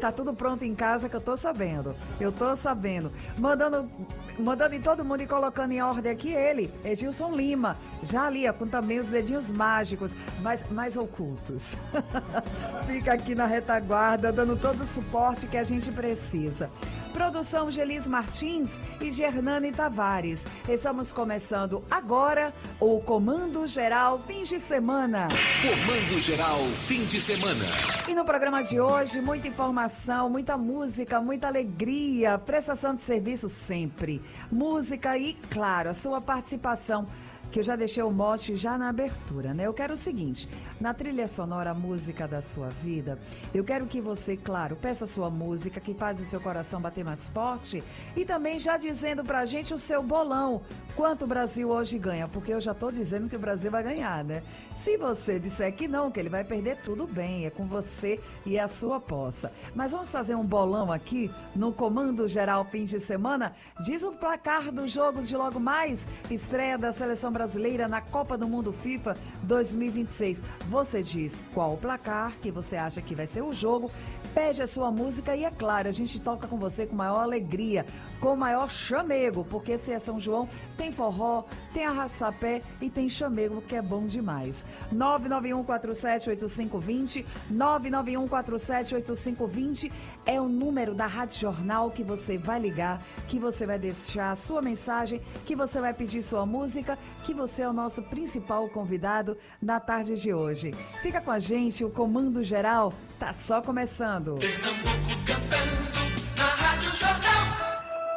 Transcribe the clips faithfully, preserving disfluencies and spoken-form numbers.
tá tudo pronto em casa que eu tô sabendo. Eu tô sabendo. Mandando, mandando em todo mundo e colocando em ordem aqui ele, Edilson Lima. Já ali, ó, com também os dedinhos mágicos, mas mais ocultos. Fica aqui na retaguarda, dando todo o suporte que a gente precisa. Produção Gelis Martins e Gernane Tavares. Estamos começando agora o Comando Geral Fim de Semana. Comando Geral Fim de Semana. E no programa de hoje, muita informação, muita música, muita alegria, prestação de serviço sempre. Música e, claro, a sua participação, que eu já deixei o mote já na abertura, né? Eu quero o seguinte, na trilha sonora, a música da sua vida, eu quero que você, claro, peça a sua música que faz o seu coração bater mais forte e também já dizendo pra gente o seu bolão, quanto o Brasil hoje ganha, porque eu já tô dizendo que o Brasil vai ganhar, né? Se você disser que não, que ele vai perder, tudo bem, é com você e é a sua poça. Mas vamos fazer um bolão aqui no Comando Geral Fim de Semana. Diz o placar dos jogos de logo mais, estreia da Seleção Brasileira na Copa do Mundo FIFA dois mil e vinte e seis. Você diz qual o placar que você acha que vai ser o jogo, pede a sua música e, é claro, a gente toca com você com maior alegria, com maior chamego, porque se é São João, tem forró, tem arrasta-pé e tem chamego, que é bom demais. nove nove um quatro sete oito cinco dois zero, nove nove um quatro sete oito cinco dois zero é o número da Rádio Jornal que você vai ligar, que você vai deixar a sua mensagem, que você vai pedir sua música, que você é o nosso principal convidado na tarde de hoje. Fica com a gente, o Comando Geral tá só começando. Pernambuco cantando na Rádio Jornal.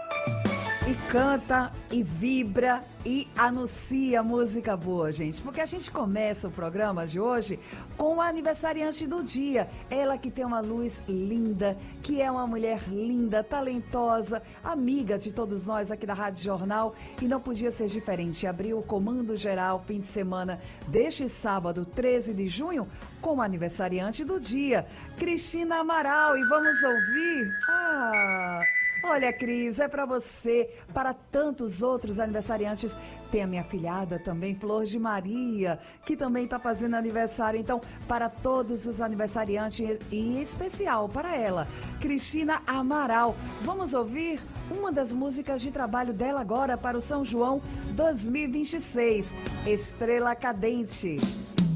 E canta, e vibra, e anuncia música boa, gente. Porque a gente começa o programa de hoje com o aniversariante do dia. Ela que tem uma luz linda, que é uma mulher linda, talentosa, amiga de todos nós aqui da Rádio Jornal. E não podia ser diferente. Abriu o Comando Geral Fim de Semana deste sábado, treze de junho, com o aniversariante do dia, Cristina Amaral. E vamos ouvir... Ah... Olha, Cris, é para você, para tantos outros aniversariantes. Tem a minha filhada também, Flor de Maria, que também está fazendo aniversário. Então, para todos os aniversariantes, e em especial para ela, Cristina Amaral. Vamos ouvir uma das músicas de trabalho dela agora para o São João dois mil e vinte e seis, Estrela Cadente.